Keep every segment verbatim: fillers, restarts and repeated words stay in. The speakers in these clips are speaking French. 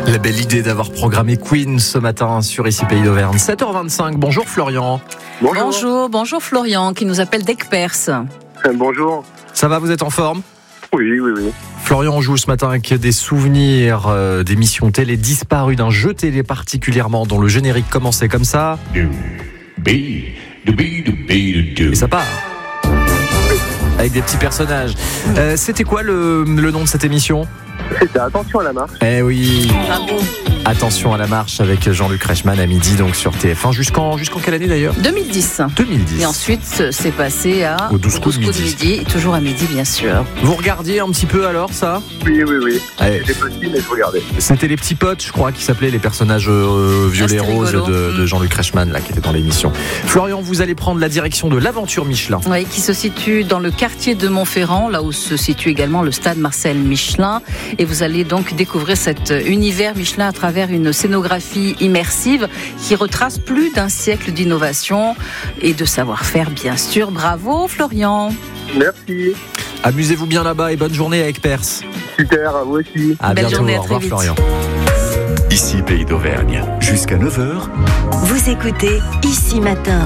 La belle idée d'avoir programmé Queen ce matin sur Ici Pays d'Auvergne. sept heures vingt-cinq, bonjour Florian. Bonjour. Bonjour, bonjour Florian qui nous appelle d'Aigues-Perse. Bonjour. Ça va, vous êtes en forme ? Oui, oui, oui. Florian, on joue ce matin avec des souvenirs euh, d'émissions télé disparues, d'un jeu télé particulièrement dont le générique commençait comme ça. Et ça part avec des petits personnages. Euh, c'était quoi le, le nom de cette émission ? C'était Attention à la marche. Eh oui. Bravo. Attention à la marche avec Jean-Luc Reichmann à midi donc sur T F un. Jusqu'en, jusqu'en quelle année d'ailleurs ? deux mille dix. deux mille dix. Et ensuite, c'est passé à Au douze coups de midi. midi. Toujours à midi, bien sûr. Vous regardiez un petit peu alors ça ? Oui, oui, oui. Allez. J'étais petit, mais je regardais. C'était les petits potes, je crois, qui s'appelaient les personnages euh, violets Ah, c'était roses de, rigolo. de Jean-Luc Reichmann là, qui était dans l'émission. Florian, vous allez prendre la direction de l'Aventure Michelin. Oui, qui se situe dans le quartier de Montferrand, là où se situe également le stade Marcel Michelin. Et vous allez donc découvrir cet univers Michelin à travers une scénographie immersive qui retrace plus d'un siècle d'innovation et de savoir-faire, bien sûr. Bravo, Florian. Merci. Amusez-vous bien là-bas et bonne journée avec Perse. Super, à vous aussi. À Belle bientôt, journée, à au revoir très vite. Florian. Ici Pays d'Auvergne, jusqu'à neuf heures. Vous écoutez Ici Matin.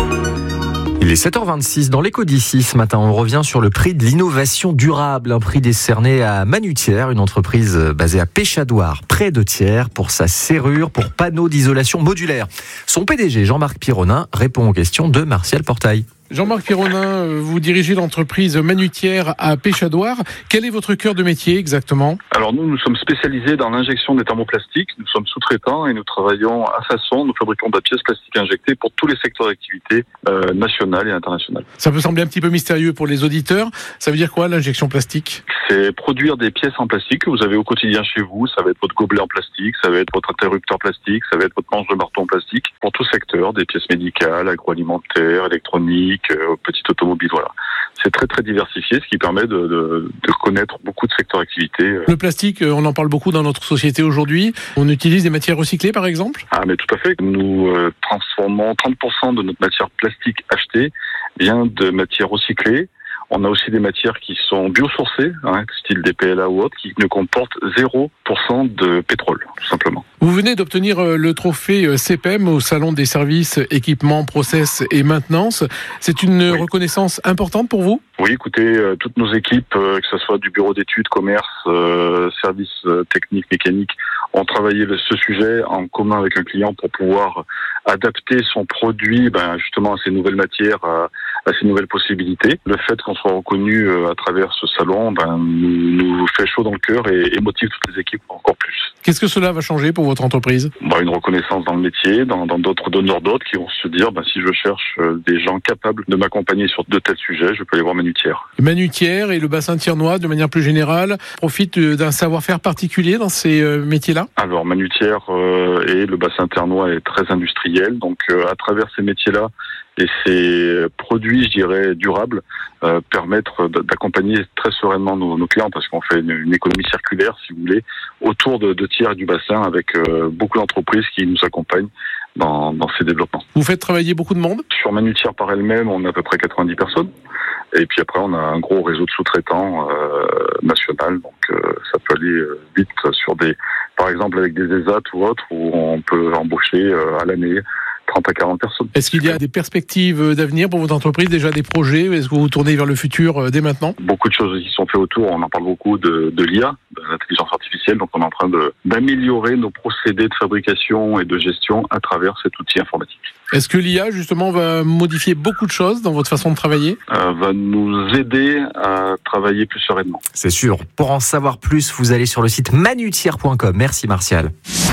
Il est sept heures vingt-six dans l'écho d'ici. Ce matin, on revient sur le prix de l'innovation durable, un prix décerné à Manutière, une entreprise basée à Péchadoire, près de Thiers, pour sa serrure pour panneaux d'isolation modulaire. Son P D G, Jean-Marc Pironin, répond aux questions de Martial Portail. Jean-Marc Pironin, vous dirigez l'entreprise Manutière à Péchadoire. Quel est votre cœur de métier exactement ? Alors nous, nous sommes spécialisés dans l'injection des thermoplastiques. Nous sommes sous-traitants et nous travaillons à façon. Nous fabriquons de la pièce plastique injectée pour tous les secteurs d'activité euh, nationales et internationales. Ça peut sembler un petit peu mystérieux pour les auditeurs. Ça veut dire quoi l'injection plastique ? C'est produire des pièces en plastique que vous avez au quotidien chez vous. Ça va être votre gobelet en plastique, ça va être votre interrupteur plastique, ça va être votre manche de marteau en plastique. Pour tout secteur, des pièces médicales, agroalimentaires, électroniques, euh, petites automobiles, voilà. C'est très très diversifié, ce qui permet de, de, de connaître beaucoup de secteurs d'activité. Le plastique, on en parle beaucoup dans notre société aujourd'hui. On utilise des matières recyclées par exemple ? Ah mais tout à fait. Nous euh, transformons trente pour cent de notre matière plastique achetée vient de matières recyclées. On a aussi des matières qui sont biosourcées, hein, style des P L A ou autres, qui ne comportent zéro pour cent de pétrole, tout simplement. Vous venez d'obtenir le trophée C P E M au Salon des services, équipements, process et maintenance. C'est une Oui. reconnaissance importante pour vous ? Oui, écoutez, euh, toutes nos équipes, euh, que ce soit du bureau d'études, commerce, euh, services euh, techniques, mécaniques, ont travaillé le, ce sujet en commun avec un client pour pouvoir adapter son produit ben, justement à ces nouvelles matières, à, à ces nouvelles possibilités. Le fait qu'on soit reconnu euh, à travers ce salon ben, nous, nous fait chaud dans le cœur et, et motive toutes les équipes encore plus. Qu'est-ce que cela va changer pour votre entreprise ? Bon, une reconnaissance dans le métier, dans, dans d'autres donneurs d'autres qui vont se dire ben, si je cherche euh, des gens capables de m'accompagner sur de tels sujets, je peux aller voir Manutière. Manutière et le bassin thiernois, de manière plus générale, profitent d'un savoir-faire particulier dans ces euh, métiers-là ? Alors Manutière euh, et le bassin ternois est très industriel, donc euh, à travers ces métiers-là et ces produits, je dirais, durables, euh, permettre d'accompagner très sereinement nos, nos clients parce qu'on fait une, une économie circulaire, si vous voulez, autour de, de Thiers et du bassin avec euh, beaucoup d'entreprises qui nous accompagnent dans, dans ces développements. Vous faites travailler beaucoup de monde ? Sur Manutière par elle-même, on a à peu près quatre-vingt-dix personnes. Et puis après, on a un gros réseau de sous-traitants euh, national, donc euh, ça peut aller euh, vite sur des, par exemple avec des E S A T ou autres, où on peut embaucher euh, à l'année trente à quarante personnes. Est-ce qu'il y a des perspectives d'avenir pour votre entreprise, déjà des projets ? Est-ce que vous vous tournez vers le futur euh, dès maintenant ? Beaucoup de choses qui sont faites autour, on en parle beaucoup de, de l'I A, de l'intelligence artificielle, donc on est en train de, d'améliorer nos procédés de fabrication et de gestion à travers cet outil informatique. Est-ce que l'I A, justement, va modifier beaucoup de choses dans votre façon de travailler ? Euh, va nous aider à travailler plus sereinement. C'est sûr. Pour en savoir plus, vous allez sur le site manutière point com. Merci Martial.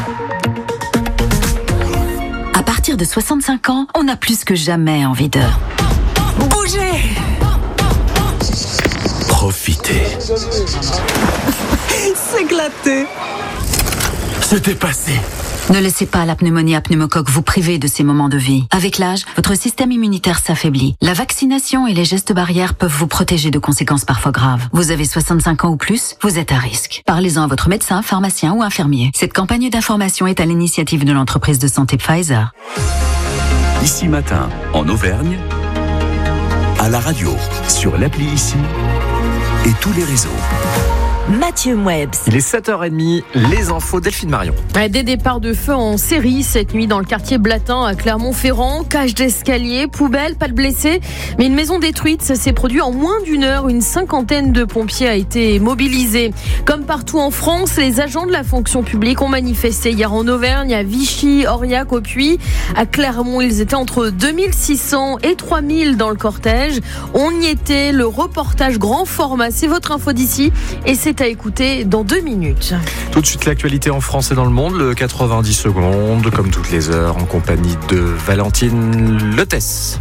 À partir de soixante-cinq ans, on a plus que jamais envie de bouger, Profitez. s'éclater. C'était passé. Ne laissez pas la pneumonie à pneumocoque vous priver de ces moments de vie. Avec l'âge, votre système immunitaire s'affaiblit. La vaccination et les gestes barrières peuvent vous protéger de conséquences parfois graves. Vous avez soixante-cinq ans ou plus, vous êtes à risque. Parlez-en à votre médecin, pharmacien ou infirmier. Cette campagne d'information est à l'initiative de l'entreprise de santé Pfizer. Ici Matin, en Auvergne, à la radio, sur l'appli Ici et tous les réseaux. Mathieu Mouebs. Il est sept heures trente, les infos Delphine Marion. Des départs de feu en série cette nuit dans le quartier Blatin à Clermont-Ferrand. Cage d'escalier, poubelle, pas de blessés. Mais une maison détruite, ça s'est produit en moins d'une heure. Une cinquantaine de pompiers a été mobilisée. Comme partout en France, les agents de la fonction publique ont manifesté hier en Auvergne, à Vichy, Aurillac, au Puy. À Clermont, ils étaient entre deux mille six cents et trois mille dans le cortège. On y était, le reportage grand format. C'est votre info d'ici et c'est à écouter dans deux minutes. Tout de suite, l'actualité en France et dans le monde, le quatre-vingt-dix secondes, comme toutes les heures, en compagnie de Valentine Letès.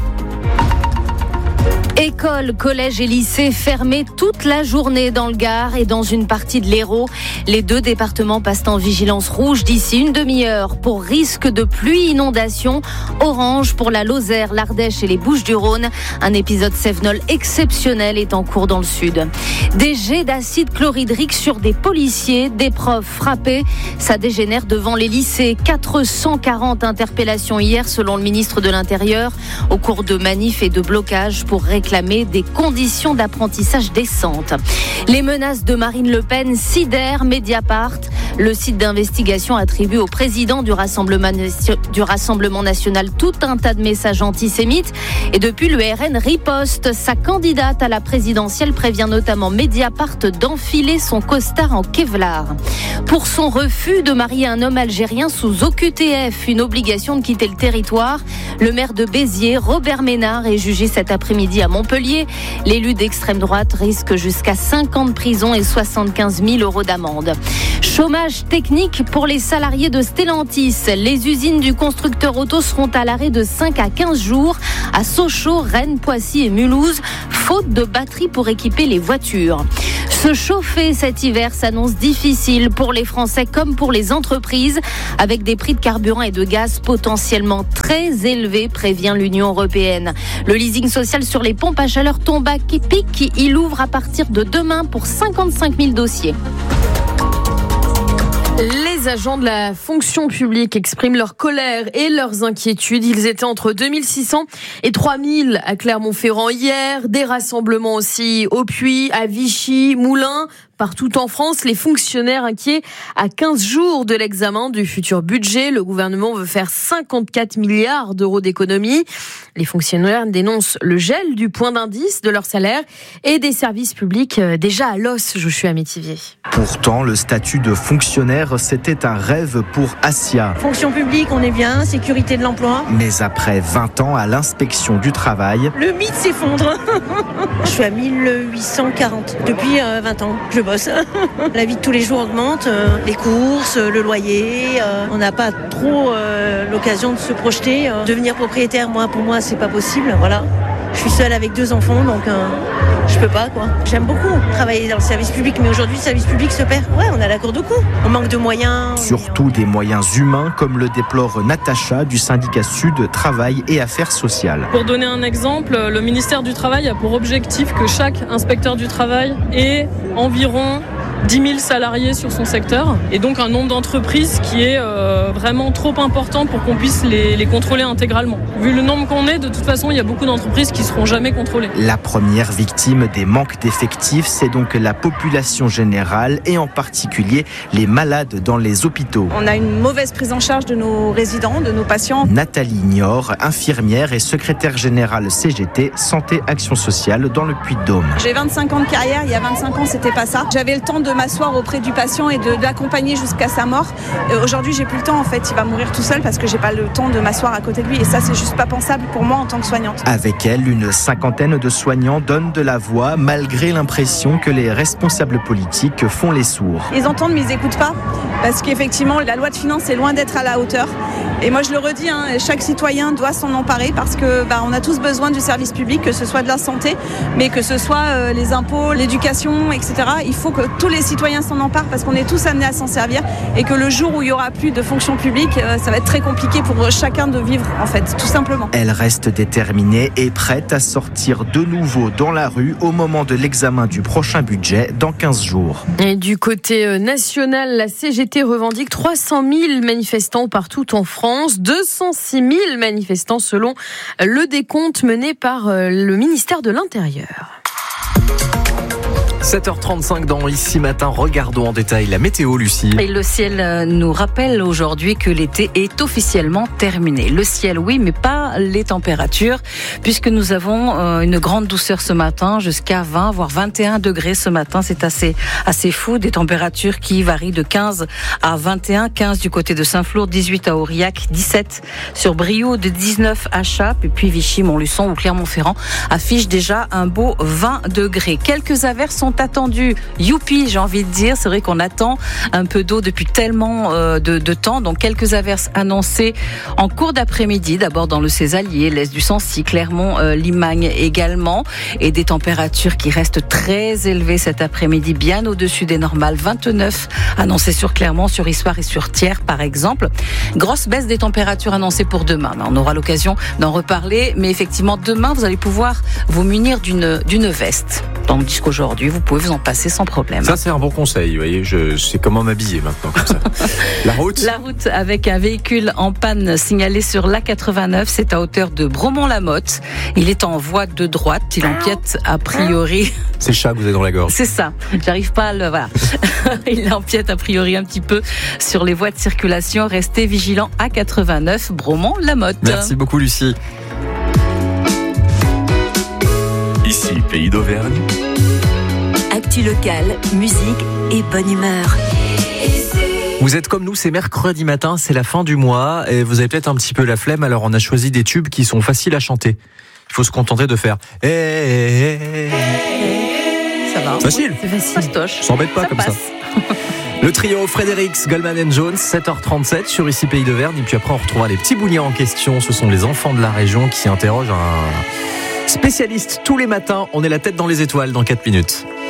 Écoles, collèges et lycées fermés toute la journée dans le Gard et dans une partie de l'Hérault. Les deux départements passent en vigilance rouge d'ici une demi-heure pour risque de pluie, inondation. Orange pour la Lozère, l'Ardèche et les Bouches-du-Rhône. Un épisode cévenol exceptionnel est en cours dans le sud. Des jets d'acide chlorhydrique sur des policiers, des profs frappés. Ça dégénère devant les lycées. quatre cent quarante interpellations hier selon le ministre de l'Intérieur au cours de manifs et de blocages pour réclamer des conditions d'apprentissage décentes. Les menaces de Marine Le Pen sidèrent Mediapart, le site d'investigation attribue au président du Rassemblement, du Rassemblement national tout un tas de messages antisémites. Et depuis, le R N riposte. Sa candidate à la présidentielle prévient notamment Mediapart d'enfiler son costard en Kevlar. Pour son refus de marier un homme algérien sous O Q T F, une obligation de quitter le territoire, le maire de Béziers, Robert Ménard, est jugé cet après-midi à Montpellier. L'élu d'extrême droite risque jusqu'à cinq ans de prison et soixante-quinze mille euros d'amende. Chômage technique pour les salariés de Stellantis. Les usines du constructeur auto seront à l'arrêt de cinq à quinze jours à Sochaux, Rennes, Poissy et Mulhouse, faute de batteries pour équiper les voitures. Se chauffer cet hiver s'annonce difficile pour les Français comme pour les entreprises, avec des prix de carburant et de gaz potentiellement très élevés, prévient l'Union européenne. Le leasing social sur les pompes à chaleur tombe à pic. Il ouvre à partir de demain pour cinquante-cinq mille dossiers. Les agents de la fonction publique expriment leur colère et leurs inquiétudes. Ils étaient entre deux mille six cents et trois mille à Clermont-Ferrand hier. Des rassemblements aussi au Puy, à Vichy, Moulins. Partout en France, les fonctionnaires inquiets à quinze jours de l'examen du futur budget. Le gouvernement veut faire cinquante-quatre milliards d'euros d'économies. Les fonctionnaires dénoncent le gel du point d'indice de leur salaire et des services publics déjà à l'os, Joshua Métivier. Pourtant, le statut de fonctionnaire, c'était un rêve pour Asia. Fonction publique, on est bien, sécurité de l'emploi. Mais après vingt ans à l'inspection du travail... Le mythe s'effondre. Je suis à mille huit cent quarante depuis vingt ans. Je bosse. La vie de tous les jours augmente, euh, les courses, le loyer, euh, on n'a pas trop euh, l'occasion de se projeter. Euh, devenir propriétaire, moi, pour moi, c'est pas possible. Voilà. Je suis seule avec deux enfants, donc euh, je peux pas, quoi. J'aime beaucoup travailler dans le service public, mais aujourd'hui, le service public se perd. Ouais, on a la cour de cou. On manque de moyens. Surtout des moyens humains, comme le déplore Natacha du syndicat Sud Travail et Affaires sociales. Pour donner un exemple, le ministère du Travail a pour objectif que chaque inspecteur du travail ait environ dix mille salariés sur son secteur et donc un nombre d'entreprises qui est euh, vraiment trop important pour qu'on puisse les, les contrôler intégralement. Vu le nombre qu'on est, de toute façon, il y a beaucoup d'entreprises qui ne seront jamais contrôlées. La première victime des manques d'effectifs, c'est donc la population générale et en particulier les malades dans les hôpitaux. On a une mauvaise prise en charge de nos résidents, de nos patients. Nathalie Nior, infirmière et secrétaire générale C G T, Santé Action Sociale dans le Puy-de-Dôme. J'ai vingt-cinq ans de carrière, il y a vingt-cinq ans, c'était pas ça. J'avais le temps de m'asseoir auprès du patient et de, de l'accompagner jusqu'à sa mort. Et aujourd'hui, j'ai plus le temps en fait. Il va mourir tout seul parce que j'ai pas le temps de m'asseoir à côté de lui. Et ça, c'est juste pas pensable pour moi en tant que soignante. Avec elle, une cinquantaine de soignants donnent de la voix malgré l'impression que les responsables politiques font les sourds. Ils entendent mais ils écoutent pas parce qu'effectivement, la loi de finances est loin d'être à la hauteur. Et moi, je le redis, hein, chaque citoyen doit s'en emparer parce que bah, on a tous besoin du service public, que ce soit de la santé, mais que ce soit euh, les impôts, l'éducation, et cetera. Il faut que tous les citoyens s'en emparent parce qu'on est tous amenés à s'en servir et que le jour où il y aura plus de fonction publique, euh, ça va être très compliqué pour chacun de vivre, en fait, tout simplement. Elle reste déterminée et prête à sortir de nouveau dans la rue au moment de l'examen du prochain budget dans quinze jours. Et du côté national, la C G T revendique trois cent mille manifestants partout en France. deux cent six mille manifestants selon le décompte mené par le ministère de l'Intérieur. sept heures trente-cinq dans Ici Matin, regardons en détail la météo, Lucie. Et le ciel nous rappelle aujourd'hui que l'été est officiellement terminé. Le ciel, oui, mais pas les températures, puisque nous avons une grande douceur ce matin, jusqu'à vingt, voire vingt et un degrés ce matin. C'est assez, assez fou. Des températures qui varient de quinze à vingt et un. quinze du côté de Saint-Flour, dix-huit à Aurillac, dix-sept sur Brioude, dix-neuf à Chappes, et puis Vichy, Montluçon ou Clermont-Ferrand affiche déjà un beau vingt degrés. Quelques averses sont attendues. Youpi, j'ai envie de dire. C'est vrai qu'on attend un peu d'eau depuis tellement euh, de, de temps. Donc, quelques averses annoncées en cours d'après-midi. D'abord dans le Césalier, l'est du Sancy, Clermont, euh, Limagne également. Et des températures qui restent très élevées cet après-midi, bien au-dessus des normales. vingt-neuf annoncées sur Clermont, sur Issoire et sur Thiers, par exemple. Grosse baisse des températures annoncées pour demain. On aura l'occasion d'en reparler. Mais effectivement, demain, vous allez pouvoir vous munir d'une, d'une veste. Tandis qu'aujourd'hui, vous pouvez vous en passer sans problème. Ça, c'est un bon conseil. Vous voyez, je sais comment m'habiller maintenant comme ça. La route. La route avec un véhicule en panne signalé sur l'A quatre-vingt-neuf. C'est à hauteur de Bromont-la-Motte. Il est en voie de droite. Il empiète a priori. C'est le chat que vous avez dans la gorge. C'est ça. J'arrive pas à le. Voilà. Il empiète a priori un petit peu sur les voies de circulation. Restez vigilants. A quatre-vingt-neuf, Bromont-la-Motte. Merci beaucoup, Lucie. Ici, Pays d'Auvergne. Actu locale, musique et bonne humeur. Vous êtes comme nous, c'est mercredi matin, c'est la fin du mois et vous avez peut-être un petit peu la flemme, alors on a choisi des tubes qui sont faciles à chanter. Il faut se contenter de faire hey, hey, hey, hey. Ça va. Facile. C'est facile. Ça se toche. S'embête pas ça comme passe. ça. Le trio Fredericks, Goldman and Jones, sept heures trente-sept sur Ici Pays d'Auvergne. Et puis après on retrouvera les petits bougnets en question. Ce sont les enfants de la région qui interrogent un spécialiste tous les matins. On est la tête dans les étoiles dans quatre minutes.